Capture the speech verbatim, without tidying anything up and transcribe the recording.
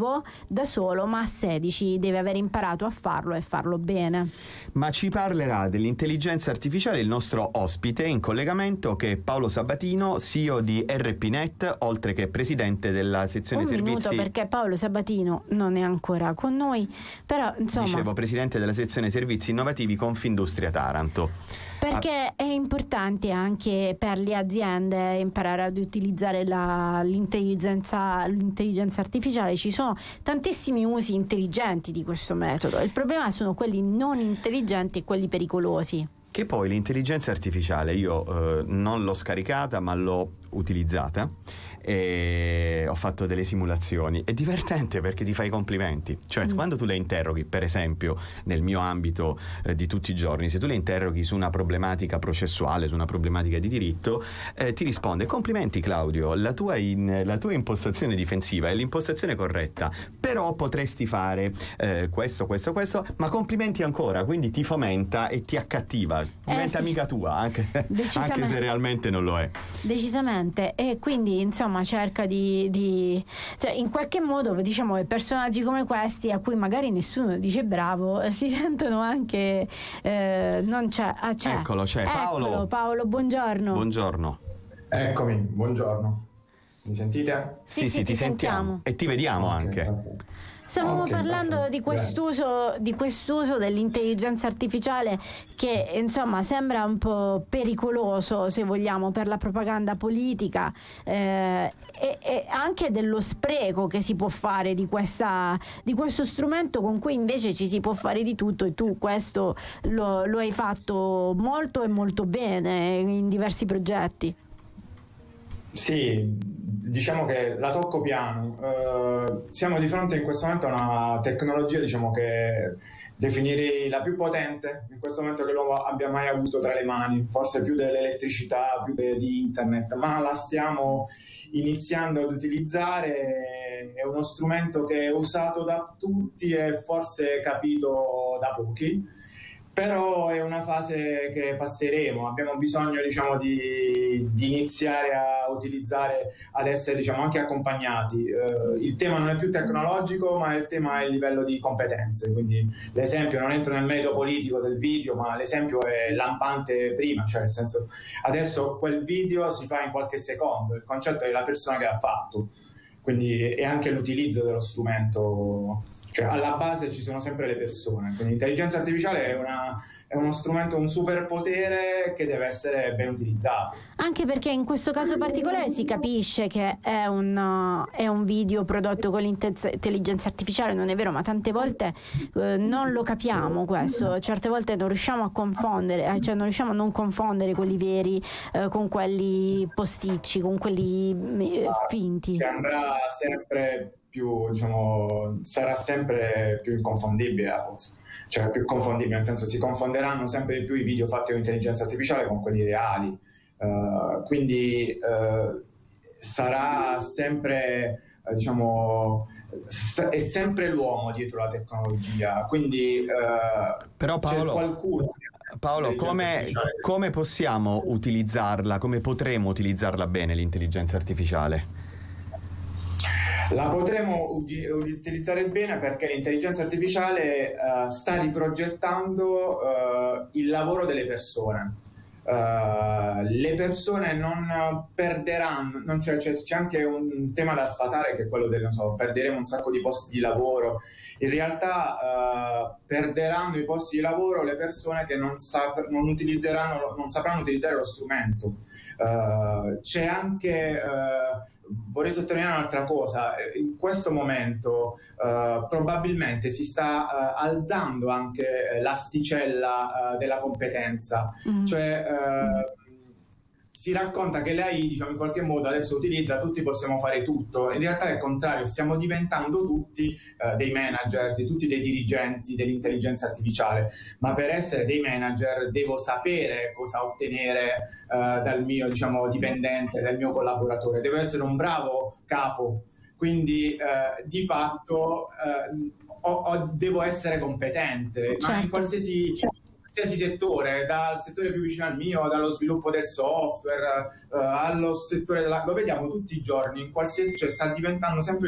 bravo da solo, ma a sedici deve aver imparato a farlo e farlo bene. Ma ci parlerà dell'intelligenza artificiale il nostro ospite in collegamento, che è Paolo Sabatino, C E O di R P Net, oltre che presidente della sezione Un servizi. minuto, perché Paolo Sabatino non è ancora con noi, però insomma... Dicevo, presidente della sezione servizi innovativi Confindustria Taranto. Perché è importante anche per le aziende imparare ad utilizzare la, l'intelligenza, l'intelligenza artificiale. Ci sono tantissimi usi intelligenti di questo metodo. Il problema sono quelli non intelligenti e quelli pericolosi. Che poi l'intelligenza artificiale io eh, non l'ho scaricata, ma l'ho utilizzata e ho fatto delle simulazioni. È divertente perché ti fai i complimenti, cioè mm. quando tu le interroghi, per esempio nel mio ambito eh, di tutti i giorni, se tu le interroghi su una problematica processuale, su una problematica di diritto, eh, ti risponde: complimenti Claudio, la tua, in, la tua impostazione difensiva è l'impostazione corretta, però potresti fare eh, questo, questo, questo, ma complimenti ancora. Quindi ti fomenta e ti accattiva, diventa eh sì. amica tua, anche, anche se realmente non lo è. Decisamente. E quindi insomma cerca di, di cioè in qualche modo, diciamo, personaggi come questi, a cui magari nessuno dice bravo, si sentono anche eh, non c'è, ah, c'è. Eccolo, c'è Paolo. Eccolo, Paolo, buongiorno. Buongiorno. Eccomi, buongiorno. Mi sentite? Sì, sì, sì, ti, ti sentiamo. sentiamo e ti vediamo okay, anche. Perfetto. Stavamo okay, parlando perfetto. di quest'uso, di quest'uso dell'intelligenza artificiale che insomma sembra un po' pericoloso, se vogliamo, per la propaganda politica eh, e, e anche dello spreco che si può fare di, questa, di questo strumento con cui invece ci si può fare di tutto, e tu questo lo, lo hai fatto molto e molto bene in diversi progetti. Sì, diciamo che la tocco piano. Uh, siamo di fronte in questo momento a una tecnologia, diciamo, che definirei la più potente in questo momento che l'uomo abbia mai avuto tra le mani, forse più dell'elettricità, più de- di internet, ma la stiamo iniziando ad utilizzare. È uno strumento che è usato da tutti e forse capito da pochi. Però è una fase che passeremo, abbiamo bisogno, diciamo, di, di iniziare a utilizzare, ad essere, diciamo, anche accompagnati. Uh, il tema non è più tecnologico, ma il tema è il livello di competenze, quindi l'esempio, non entro nel merito politico del video, ma l'esempio è lampante prima, cioè nel senso, adesso quel video si fa in qualche secondo, il concetto è la persona che l'ha fatto, quindi è anche l'utilizzo dello strumento. Cioè alla base ci sono sempre le persone, quindi l'intelligenza artificiale è, una, è uno strumento, un superpotere che deve essere ben utilizzato. Anche perché in questo caso particolare si capisce che è un, è un video prodotto con l'intelligenza artificiale, non è vero? Ma tante volte eh, non lo capiamo questo, certe volte non riusciamo a confondere, cioè non riusciamo a non confondere quelli veri eh, con quelli posticci, con quelli eh, finti. Si andrà sempre più, diciamo, sarà sempre più inconfondibile la cosa, cioè più confondibile, nel senso si confonderanno sempre di più i video fatti con intelligenza artificiale con quelli reali, uh, quindi uh, sarà sempre, uh, diciamo, è sempre l'uomo dietro la tecnologia, quindi uh, però Paolo, c'è qualcuno. Paolo, come, come possiamo utilizzarla, come potremo utilizzarla bene l'intelligenza artificiale? La potremo utilizzare bene perché l'intelligenza artificiale uh, sta riprogettando uh, il lavoro delle persone. Uh, le persone non perderanno, non c'è, c'è, c'è anche un tema da sfatare che è quello del, non so, perderemo un sacco di posti di lavoro. In realtà uh, perderanno i posti di lavoro le persone che non, sap- non utilizzeranno, non sapranno utilizzare lo strumento. Uh, c'è anche uh, vorrei sottolineare un'altra cosa, in questo momento uh, probabilmente si sta uh, alzando anche l'asticella uh, della competenza, mm. cioè uh, si racconta che lei, diciamo, in qualche modo adesso utilizza tutti possiamo fare tutto, in realtà è il contrario, stiamo diventando tutti uh, dei manager, di tutti dei dirigenti dell'intelligenza artificiale, ma per essere dei manager devo sapere cosa ottenere uh, dal mio, diciamo, dipendente, dal mio collaboratore, devo essere un bravo capo, quindi uh, di fatto uh, ho, ho, devo essere competente, certo. Ma in qualsiasi... qualsiasi settore, dal settore più vicino al mio, dallo sviluppo del software uh, allo settore della... lo vediamo tutti i giorni, in qualsiasi, cioè sta diventando sempre